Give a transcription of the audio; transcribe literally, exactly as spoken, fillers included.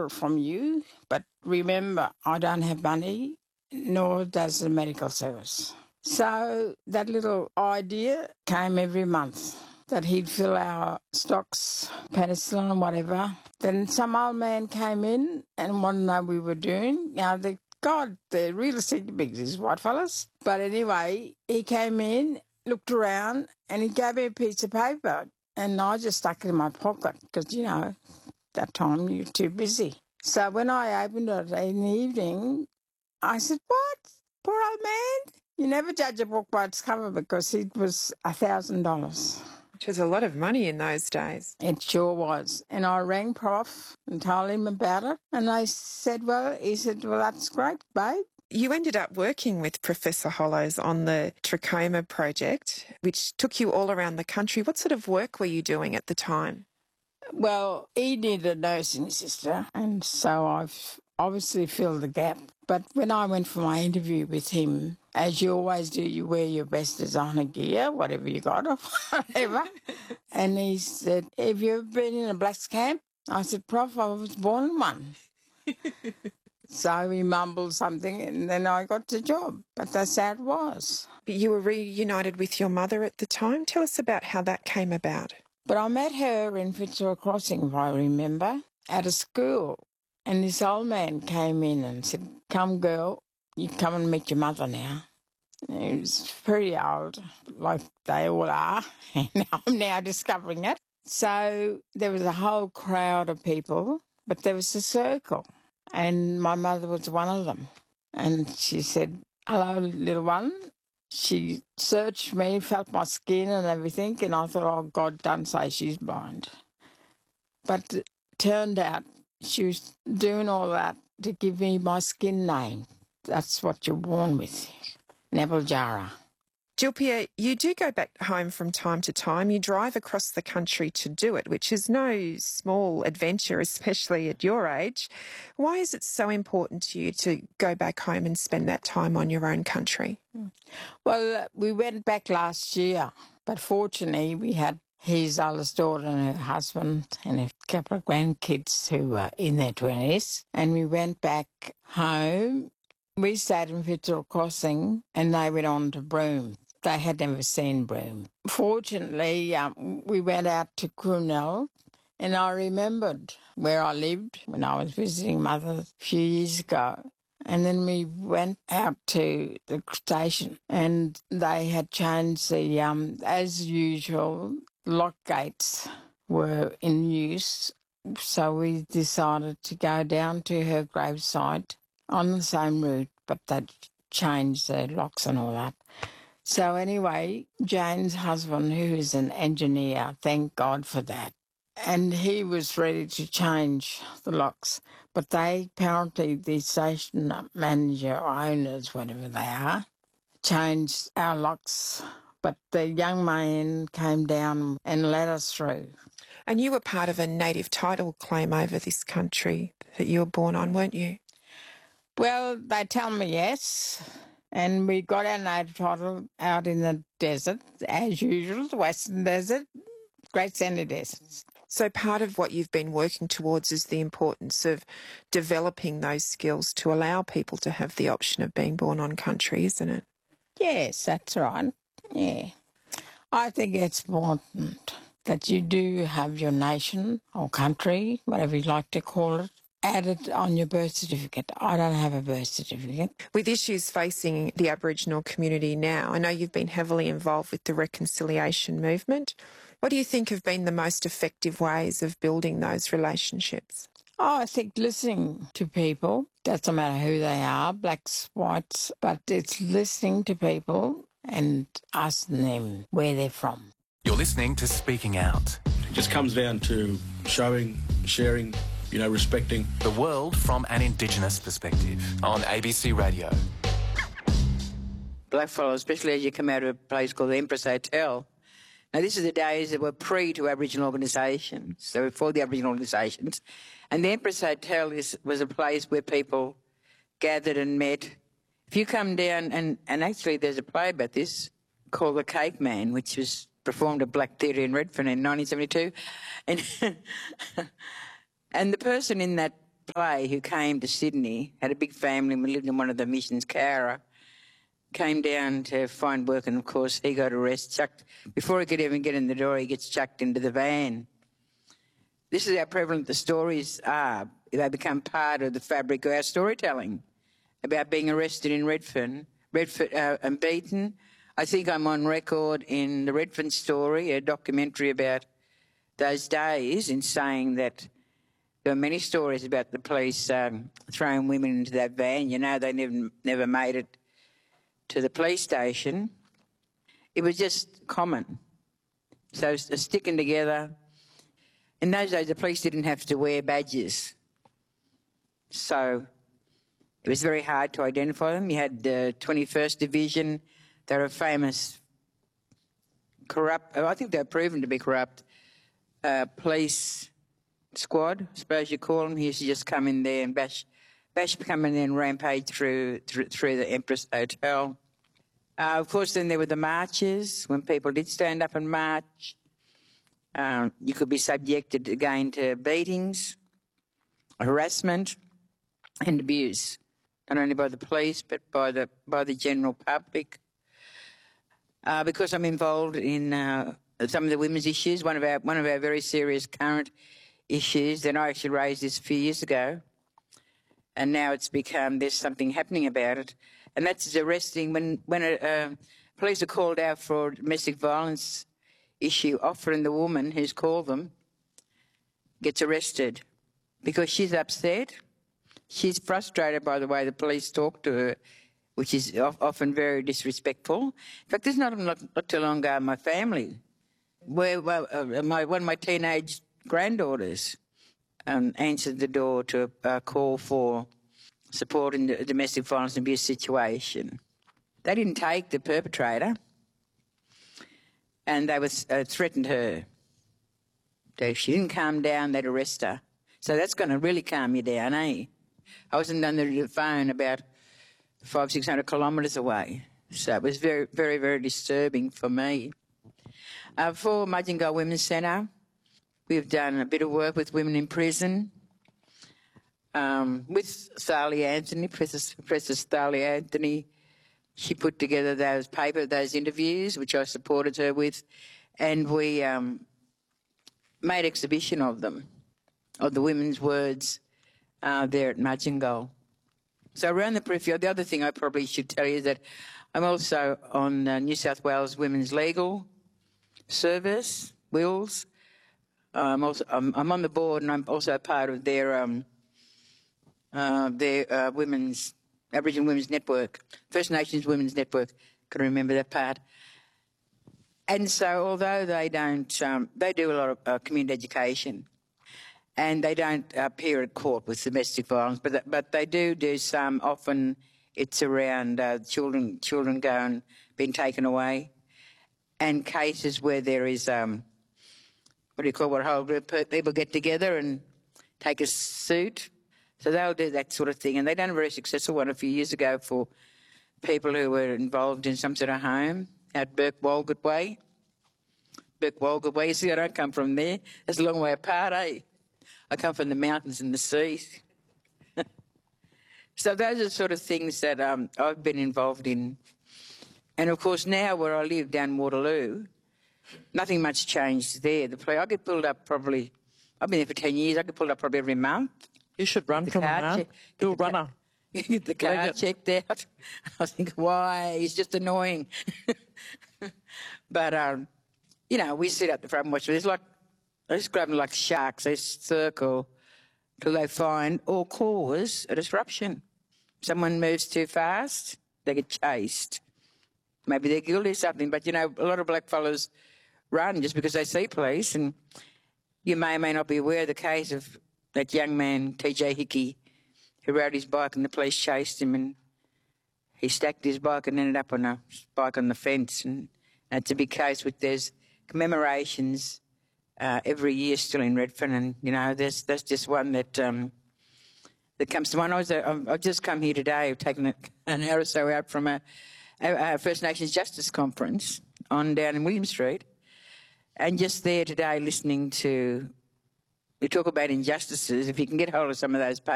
from you, but remember, I don't have money, nor does the medical service. So that little idea came every month that he'd fill our stocks, penicillin, whatever. Then some old man came in and wanted to know what we were doing. Now, the God, the real estate bigs, these white fellas. But anyway, he came in, looked around, and he gave me a piece of paper. And I just stuck it in my pocket because, you know, that time you're too busy. So when I opened it in the evening, I said, what? Poor old man? You never judge a book by its cover because it was a thousand dollars. Which was a lot of money in those days. It sure was. And I rang Prof and told him about it. And they said, well, he said, well, that's great, babe. You ended up working with Professor Hollows on the trachoma project, which took you all around the country. What sort of work were you doing at the time? Well, he needed a nursing sister, and so I've obviously filled the gap. But when I went for my interview with him, as you always do, you wear your best designer gear, whatever you got or whatever. And he said, have you ever been in a blacks camp? I said, Prof, I was born in one. So he mumbled something and then I got the job. But that's how it was. But you were reunited with your mother at the time. Tell us about how that came about. But I met her in Fitzroy Crossing, if I remember, at a school. And this old man came in and said, come, girl, you come and meet your mother now. And he was pretty old, like they all are, and I'm now discovering it. So there was a whole crowd of people, but there was a circle, and my mother was one of them. And she said, hello, little one. She searched me, felt my skin and everything, and I thought, oh, God, don't say she's blind. But it turned out she was doing all that to give me my skin name. That's what you're born with, Neville Jara. Jilpia, you do go back home from time to time. You drive across the country to do it, which is no small adventure, especially at your age. Why is it so important to you to go back home and spend that time on your own country? Well, we went back last year, but fortunately we had his eldest daughter and her husband and a couple of grandkids who were in their twenties. And we went back home. We stayed in Fitzroy Crossing and they went on to Broome. They had never seen Broome. Fortunately, um, we went out to Crunel and I remembered where I lived when I was visiting Mother a few years ago. And then we went out to the station and they had changed the, um, as usual, lock gates were in use. So we decided to go down to her gravesite on the same route, but they'd changed the locks and all that. So anyway, Jane's husband, who is an engineer, thank God for that, and he was ready to change the locks. But they, apparently, the station manager or owners, whatever they are, changed our locks. But the young man came down and let us through. And you were part of a native title claim over this country that you were born on, weren't you? Well, they tell me yes. And we got our native title out in the desert, as usual, the Western Desert, Great Sandy Deserts. So part of what you've been working towards is the importance of developing those skills to allow people to have the option of being born on country, isn't it? Yes, that's right. Yeah. I think it's important that you do have your nation or country, whatever you like to call it, added on your birth certificate. I don't have a birth certificate. With issues facing the Aboriginal community now, I know you've been heavily involved with the reconciliation movement. What do you think have been the most effective ways of building those relationships? Oh, I think listening to people, doesn't matter who they are, blacks, whites, but it's listening to people and asking them where they're from. You're listening to Speaking Out. It just comes down to showing, sharing, you know, respecting. The world from an Indigenous perspective on A B C Radio. Blackfellow, especially as you come out of a place called the Empress Hotel. Now, this is the days that were pre to Aboriginal organisations, so before the Aboriginal organisations. And the Empress Hotel is, was a place where people gathered and met. If you come down, and, and actually there's a play about this called The Cake Man, which was performed at Black Theatre in Redfern in nineteen seventy-two. And, and the person in that play who came to Sydney, had a big family and lived in one of the missions, Cowra, came down to find work, and of course he got arrested, chucked, before he could even get in the door, he gets chucked into the van. This is how prevalent the stories are. They become part of the fabric of our storytelling about being arrested in Redfern, Redfern uh, and beaten. I think I'm on record in the Redfern story, a documentary about those days, in saying that there were many stories about the police um, throwing women into that van. You know, they never, never made it to the police station. It was just common. So sticking together. In those days, the police didn't have to wear badges. So it was very hard to identify them. You had the twenty-first Division. They were a famous corrupt, I think they're proven to be corrupt, uh, police squad, I suppose you call them. He used to just come in there and bash, bash come in there and rampage through, through, through the Empress Hotel. Uh, of course, then there were the marches, when people did stand up and march. Um, you could be subjected again to beatings, harassment and abuse, not only by the police but by the, by the general public. Uh, because I'm involved in uh, some of the women's issues, one of our one of our very serious current issues, and I actually raised this a few years ago, and now it's become, there's something happening about it, and that's arresting when, when a, uh, police are called out for a domestic violence issue, often the woman who's called them gets arrested because she's upset, she's frustrated by the way the police talk to her, which is often very disrespectful. In fact, this is not, not, not too long ago in my family, where well, uh, my, one of my teenage granddaughters um, answered the door to a uh, call for support in the domestic violence and abuse situation. They didn't take the perpetrator, and they was, uh, threatened her. So if she didn't calm down, they'd arrest her. So that's going to really calm you down, eh? I wasn't on the phone about five, six hundred kilometres away. So it was very, very, very disturbing for me. Uh, for Mudgee Women's Centre, we've done a bit of work with women in prison, um, with Thalia Anthony, Professor, Professor Thalia Anthony. She put together those paper, those interviews, which I supported her with, and we um, made exhibition of them, of the women's words uh, there at Mudgee. So around the periphery, the other thing I probably should tell you is that I'm also on uh, New South Wales Women's Legal Service, Wills. I'm also I'm, I'm on the board, and I'm also part of their um, uh, their uh, women's Aboriginal Women's Network, First Nations Women's Network. Can remember that part. And so, although they don't, um, they do a lot of uh, community education, and they don't appear at court with domestic violence, but but they do do some. Often, it's around uh, children children going being taken away, and cases where there is um, what do you call what a whole group of people get together and take a suit. So they'll do that sort of thing, and they done a very successful one a few years ago for people who were involved in some sort of home at Burke Walgett Way. Burke Walgett Way. You see, I don't come from there. That's a long way apart, eh? I come from the mountains and the seas. So those are the sort of things that um, I've been involved in. And, of course, now where I live down Waterloo, nothing much changed there. The play, I get pulled up probably, I've been there for ten years, I get pulled up probably every month. You should run from him now. Do a runner. Get the car Brilliant. checked out. I think, why? He's just annoying. But, um, you know, we sit at the front and watch. There's like, I describe them like sharks. They circle till they find or cause a disruption. Someone moves too fast, they get chased. Maybe they're guilty of something, but, you know, a lot of blackfellas run just because they see police, and you may or may not be aware of the case of that young man, T J Hickey, who rode his bike and the police chased him, and he stacked his bike and ended up on a bike on the fence. And it's a big case with there's commemorations uh, every year still in Redfern, and, you know, there's, that's just one that um, that comes to mind. I was, uh, I've just come here today, I've taken a, an hour or so out from a, a, a First Nations Justice Conference on down in William Street, and just there today listening to, we talk about injustices. If you can get hold of some of those papers,